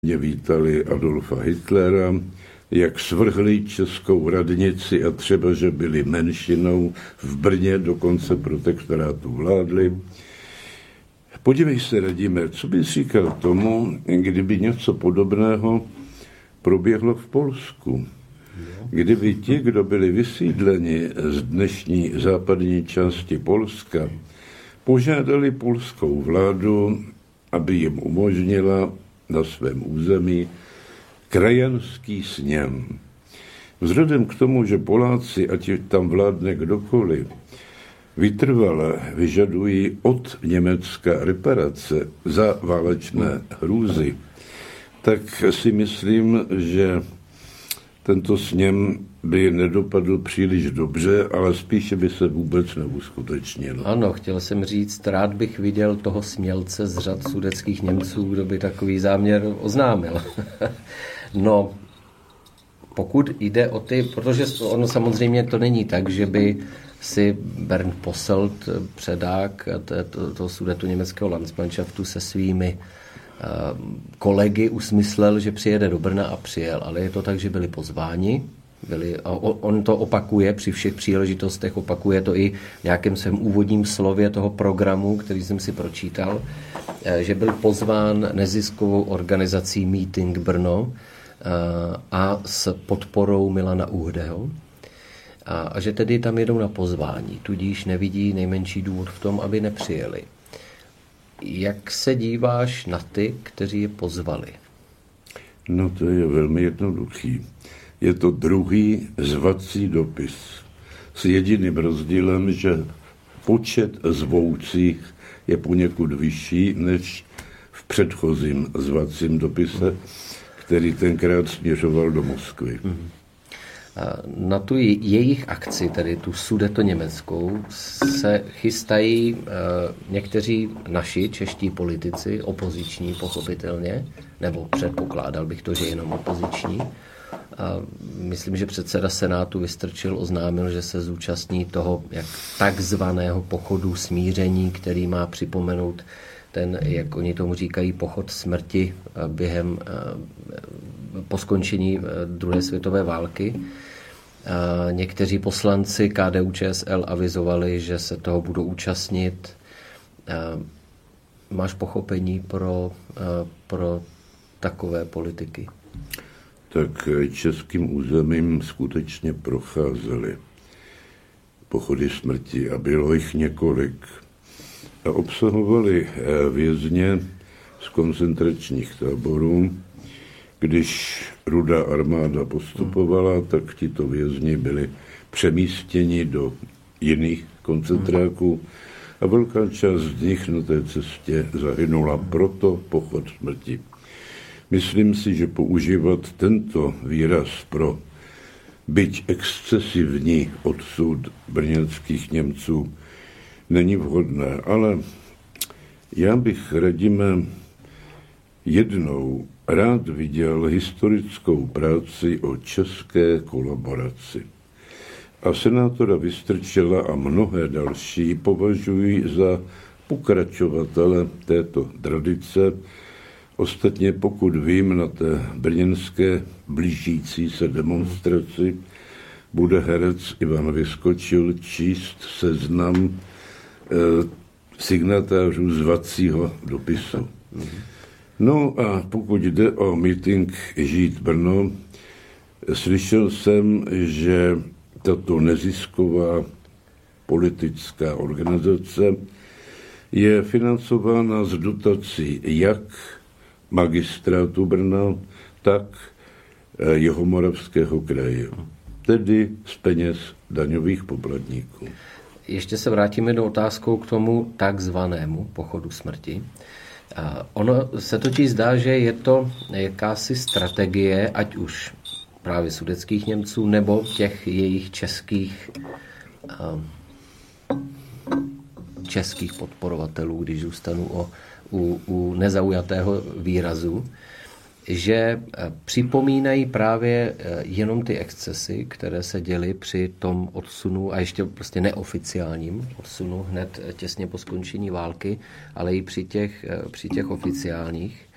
vítali Adolfa Hitlera, jak svrhli českou radnici a třeba, že byli menšinou v Brně, dokonce protektorátu vládli. Podívej se, Radime, co bys říkal tomu, kdyby něco podobného proběhlo v Polsku? Kdyby ti, kdo byli vysídleni z dnešní západní části Polska, požádali polskou vládu, aby jim umožnila na svém území krajanský sněm. Vzhledem k tomu, že Poláci, ať tam vládne kdokoliv, vytrvale vyžadují od Německa reparace za válečné hrůzy, tak si myslím, že tento sněm by nedopadl příliš dobře, ale spíše by se vůbec neuskutečnil. Ano, chtěl jsem říct, rád bych viděl toho smělce z řad sudetských Němců, kdo by takový záměr oznámil. No, pokud jde o ty, protože ono samozřejmě to není tak, že by si Bernd Posselt, předák toho Sudetu německého Landsmannschaftu se svými kolegy usmyslel, že přijede do Brna a přijel, ale je to tak, že byli pozváni, a on to opakuje při všech příležitostech, opakuje to i v nějakém svém úvodním slově toho programu, který jsem si pročítal, že byl pozván neziskovou organizací Meeting Brno a s podporou Milana Uhdeho a že tedy tam jedou na pozvání, tudíž nevidí nejmenší důvod v tom, aby nepřijeli. Jak se díváš na ty, kteří je pozvali? No to je velmi jednoduchý. Je to druhý zvací dopis s jediným rozdílem, že počet zvoucích je poněkud vyšší než v předchozím zvacím dopise, který tenkrát směřoval do Moskvy. Na tu jejich akci, tedy tu sudetoněmeckou, se chystají někteří naši čeští politici, opoziční pochopitelně, nebo předpokládal bych to, že jenom opoziční. A myslím, že předseda Senátu Vystrčil oznámil, že se zúčastní toho takzvaného pochodu smíření, který má připomenout ten, jak oni tomu říkají, pochod smrti po skončení druhé světové války. Někteří poslanci KDU-ČSL avizovali, že se toho budou účastnit. Máš pochopení pro takové politiky? Tak českým územím skutečně procházely pochody smrti a bylo jich několik. A obsahovali vězně z koncentračních táborů. Když Rudá armáda postupovala, tak tito vězni byli přemístěni do jiných koncentráků a velká část z nich na té cestě zahynula, proto pochod smrti. Myslím si, že používat tento výraz pro byť excesivní odsud brněnských Němců není vhodné, ale já bych, Radime, jednou rád viděl historickou práci o české kolaboraci. A senátora Vystrčila a mnohé další považují za pokračovatele této tradice. Ostatně, pokud vím, na té brněnské blížící se demonstraci bude herec Ivan Vyskočil číst seznam signatářů zvacího dopisu. No a pokud jde o meeting Žít Brno, slyšel jsem, že tato nezisková politická organizace je financována z dotací jak magistrátu Brna, tak Jihomoravského kraje, tedy z peněz daňových poplatníků. Ještě se vrátíme do otázkou k tomu takzvanému pochodu smrti. Ono se totiž zdá, že je to jakási strategie, ať už právě sudetských Němců, nebo těch jejich českých podporovatelů, když zůstanu u nezaujatého výrazu, že připomínají právě jenom ty excesy, které se děly při tom odsunu, a ještě prostě neoficiálním odsunu hned těsně po skončení války, ale i při těch oficiálních.